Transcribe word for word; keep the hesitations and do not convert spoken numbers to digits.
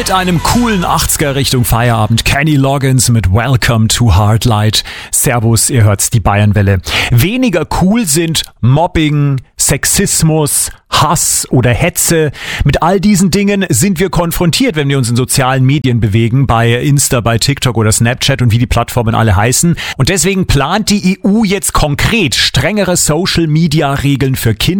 Mit einem coolen achtziger Richtung Feierabend. Kenny Loggins mit Welcome to Hard Light. Servus, ihr hört die Bayernwelle. Weniger cool sind Mobbing, Sexismus, Hass oder Hetze. Mit all diesen Dingen sind wir konfrontiert, wenn wir uns in sozialen Medien bewegen, bei Insta, bei TikTok oder Snapchat und wie die Plattformen alle heißen. Und deswegen plant die E U jetzt konkret strengere Social-Media-Regeln für Kinder.